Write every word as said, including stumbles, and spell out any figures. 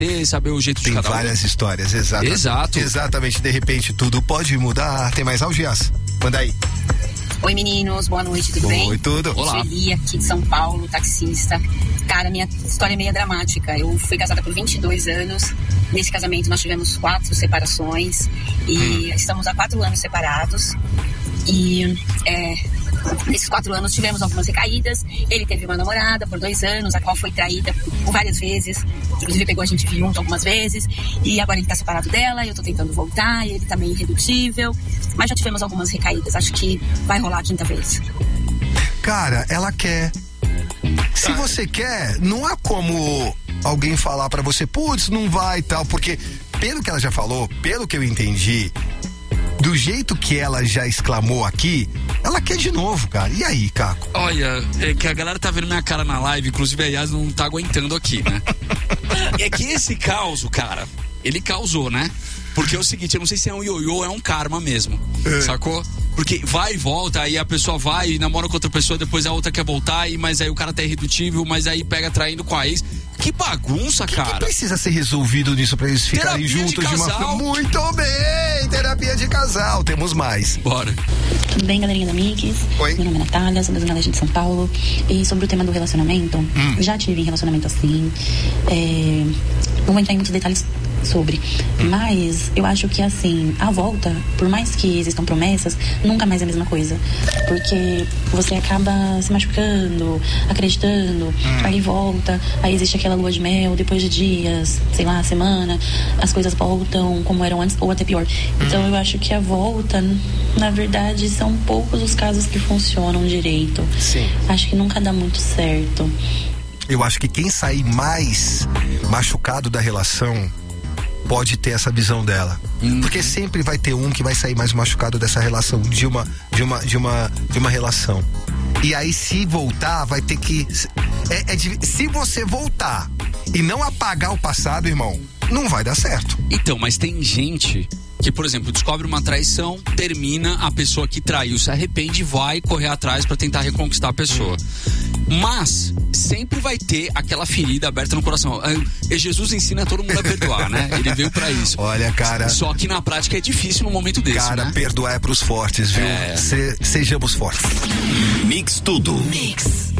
saber o jeito Tem de cada um. Tem várias histórias, exatamente. Exato. Exatamente, de repente tudo pode mudar. Tem mais áudio, Yas? Manda aí. Oi meninos, boa noite, tudo bem? Oi, tudo. Olá. Sueli, aqui de São Paulo, taxista. Cara, minha história é meio dramática. Eu fui casada por vinte e dois anos. Nesse casamento nós tivemos quatro separações. E hum. estamos há quatro anos separados. E é, nesses quatro anos tivemos algumas recaídas. Ele teve uma namorada por dois anos, a qual foi traída por várias vezes. Inclusive pegou a gente junto algumas vezes. E agora ele tá separado dela, eu tô tentando voltar. E ele tá meio irredutível. Mas já tivemos algumas recaídas. Acho que vai rolar a quinta vez. Cara, ela quer. Se você quer, não há como alguém falar pra você, putz, não vai e tal. Porque, pelo que ela já falou, pelo que eu entendi, do jeito que ela já exclamou aqui, ela quer de novo, cara. E aí, Caco? Olha, é que a galera tá vendo minha cara na live, inclusive a Yas não tá aguentando aqui, né? É que esse caos, cara, ele causou, né? Porque é o seguinte, eu não sei se é um ioiô ou é um karma mesmo, é. Sacou? Porque vai e volta, aí a pessoa vai e namora com outra pessoa, depois a outra quer voltar, e, mas aí o cara tá irredutível, mas aí pega traindo com a ex. Que bagunça, que, cara. O que precisa ser resolvido nisso pra eles ficarem terapia juntos de, de uma forma? Muito bem, terapia de casal, temos mais. Bora. Tudo bem, galerinha da Mix? Oi. Meu nome é Natália, sou da Zona Leste de São Paulo. E sobre o tema do relacionamento, hum. já tive relacionamento assim. É... Não vou entrar em muitos detalhes sobre, hum. mas eu acho que assim, a volta, por mais que existam promessas, nunca mais é a mesma coisa, porque você acaba se machucando, acreditando, hum. aí volta, aí existe aquela lua de mel, depois de dias, sei lá, semana, as coisas voltam como eram antes ou até pior. Hum. Então eu acho que a volta, na verdade, são poucos os casos que funcionam direito. Sim. Acho que nunca dá muito certo. Eu acho que quem sair mais machucado da relação pode ter essa visão dela. Uhum. Porque sempre vai ter um que vai sair mais machucado dessa relação, de uma, de uma, de uma, de uma relação. E aí, se voltar, vai ter que... É, é de, se você voltar e não apagar o passado, irmão, não vai dar certo. Então, mas tem gente que, por exemplo, descobre uma traição, termina, a pessoa que traiu se arrepende, vai correr atrás pra tentar reconquistar a pessoa. Mas sempre vai ter aquela ferida aberta no coração. E Jesus ensina todo mundo a perdoar, né? Ele veio pra isso. Olha, cara... Só que na prática é difícil num momento desse, cara, né? perdoar é pros fortes, viu? É. Se, sejamos fortes. Mix tudo. Mix.